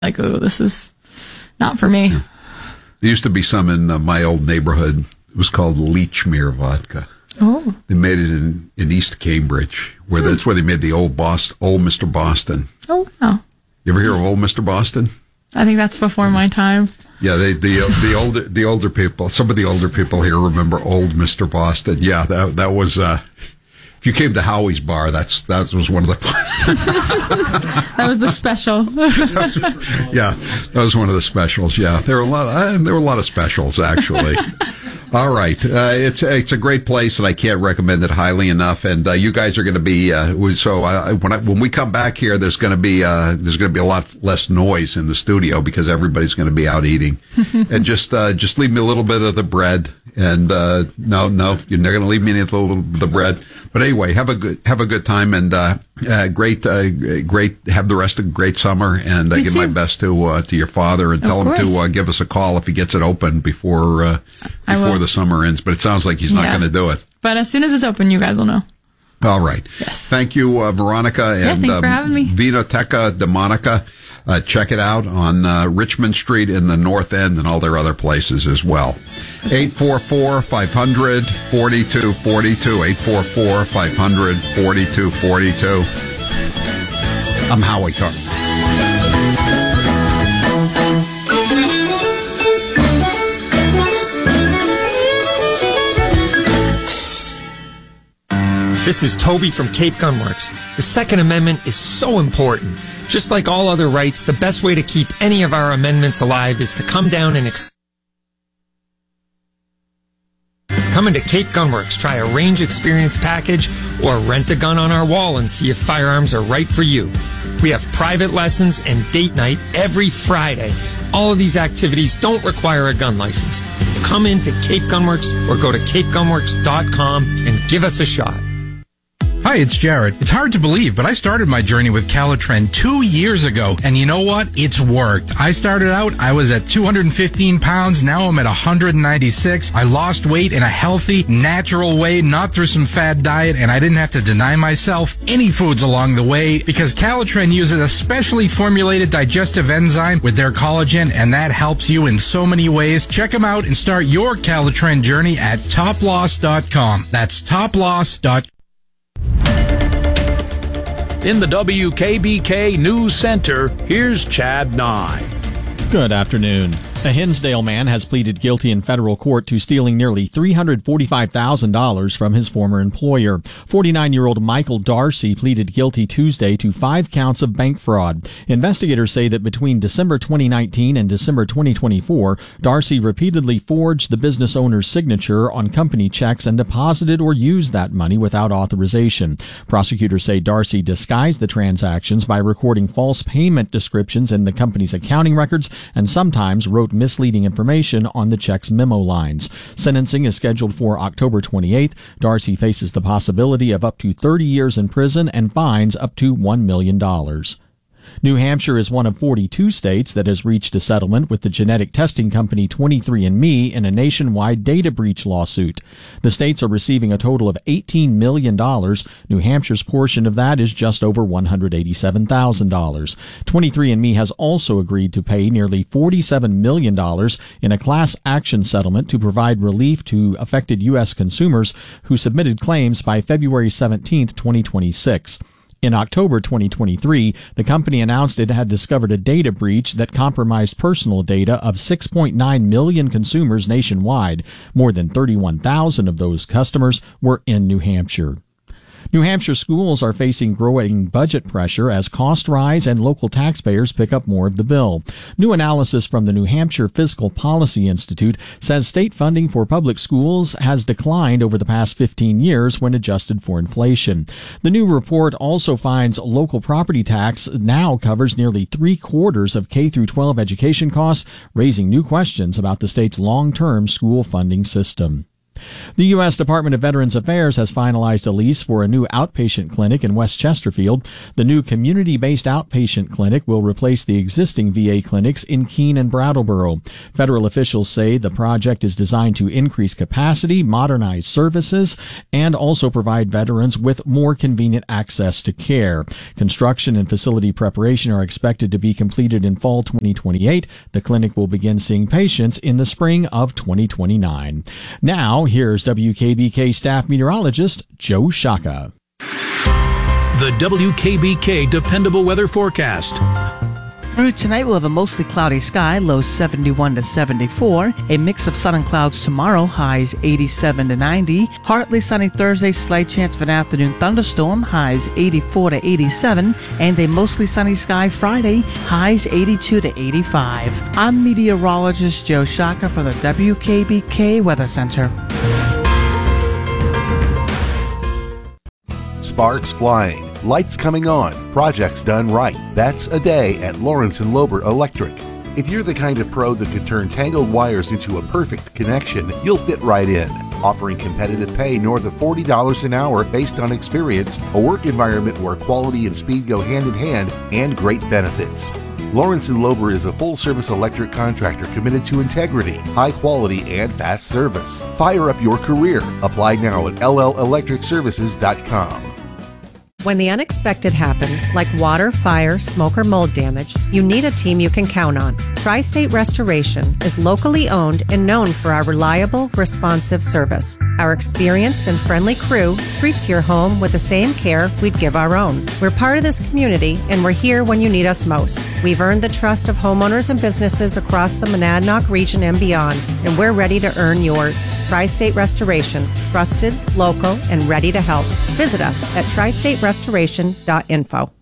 like, oh, this is not for me. Yeah. There used to be some in my old neighborhood. It was called Leechmere vodka. Oh. They made it in East Cambridge, where that's where they made the old Mr. Boston. Oh, wow. You ever hear of Old Mr. Boston? I think that's before my time. Yeah, the older people, some of the older people here remember Old Mr. Boston. Yeah, that was, if you came to Howie's bar, that was one of the, that was the special. Yeah, that was one of the specials. Yeah, there were a lot of specials actually. All right, it's a great place, and I can't recommend it highly enough. And you guys are going to be when we come back here, there's going to be a lot less noise in the studio because everybody's going to be out eating. And just leave me a little bit of the bread. And no, you're not going to leave me any of the bread. But anyway, have a good time, and great. Have the rest of a great summer, and give my best to your father, and tell him to give us a call if he gets it open before the summer ends. But it sounds like he's not going to do it. But as soon as it's open, you guys will know. All right. Yes. Thank you, Veronica, and thanks for having me. Vinoteca de Monica. Check it out on Richmond Street in the North End and all their other places as well. 844-500-4242. 844-500-4242. I'm Howie Carter. This is Toby from Cape Gunworks. The Second Amendment is so important. Just like all other rights, the best way to keep any of our amendments alive is to come down and come into Cape Gunworks, try a range experience package, or rent a gun on our wall and see if firearms are right for you. We have private lessons and date night every Friday. All of these activities don't require a gun license. Come into Cape Gunworks or go to capegunworks.com and give us a shot. Hi, it's Jared. It's hard to believe, but I started my journey with Calitren 2 years ago, and you know what? It's worked. I started out, I was at 215 pounds, now I'm at 196. I lost weight in a healthy, natural way, not through some fad diet, and I didn't have to deny myself any foods along the way, because Calitren uses a specially formulated digestive enzyme with their collagen, and that helps you in so many ways. Check them out and start your Calitren journey at toploss.com. That's toploss.com. In the WKBK News Center, here's Chad Nye. Good afternoon. A Hinsdale man has pleaded guilty in federal court to stealing nearly $345,000 from his former employer. 49-year-old Michael Darcy pleaded guilty Tuesday to 5 counts of bank fraud. Investigators say that between December 2019 and December 2024, Darcy repeatedly forged the business owner's signature on company checks and deposited or used that money without authorization. Prosecutors say Darcy disguised the transactions by recording false payment descriptions in the company's accounting records and sometimes wrote misleading information on the check's memo lines. Sentencing is scheduled for October 28th. Darcy faces the possibility of up to 30 years in prison and fines up to $1 million. New Hampshire is one of 42 states that has reached a settlement with the genetic testing company 23andMe in a nationwide data breach lawsuit. The states are receiving a total of $18 million. New Hampshire's portion of that is just over $187,000. 23andMe has also agreed to pay nearly $47 million in a class action settlement to provide relief to affected U.S. consumers who submitted claims by February 17, 2026. In October 2023, the company announced it had discovered a data breach that compromised personal data of 6.9 million consumers nationwide. More than 31,000 of those customers were in New Hampshire. New Hampshire schools are facing growing budget pressure as costs rise and local taxpayers pick up more of the bill. New analysis from the New Hampshire Fiscal Policy Institute says state funding for public schools has declined over the past 15 years when adjusted for inflation. The new report also finds local property tax now covers nearly 3/4 of K-12 education costs, raising new questions about the state's long-term school funding system. The U.S. Department of Veterans Affairs has finalized a lease for a new outpatient clinic in West Chesterfield. The new community-based outpatient clinic will replace the existing VA clinics in Keene and Brattleboro. Federal officials say the project is designed to increase capacity, modernize services, and also provide veterans with more convenient access to care. Construction and facility preparation are expected to be completed in fall 2028. The clinic will begin seeing patients in the spring of 2029. Now, here's WKBK staff meteorologist Joe Shaka. The WKBK Dependable Weather Forecast. Through tonight, we'll have a mostly cloudy sky, lows 71 to 74. A mix of sun and clouds tomorrow, highs 87 to 90. Partly sunny Thursday, slight chance of an afternoon thunderstorm, highs 84 to 87. And a mostly sunny sky Friday, highs 82 to 85. I'm meteorologist Joe Shaka for the WKBK Weather Center. Sparks flying, lights coming on, projects done right. That's a day at Lawrence & Lober Electric. If you're the kind of pro that could turn tangled wires into a perfect connection, you'll fit right in. Offering competitive pay north of $40 an hour based on experience, a work environment where quality and speed go hand in hand, and great benefits. Lawrence & Lober is a full-service electric contractor committed to integrity, high quality, and fast service. Fire up your career. Apply now at LLElectricServices.com. When the unexpected happens, like water, fire, smoke, or mold damage, you need a team you can count on. Tri-State Restoration is locally owned and known for our reliable, responsive service. Our experienced and friendly crew treats your home with the same care we'd give our own. We're part of this community, and we're here when you need us most. We've earned the trust of homeowners and businesses across the Monadnock region and beyond, and we're ready to earn yours. Tri-State Restoration, trusted, local, and ready to help. Visit us at tristaterestoration.info.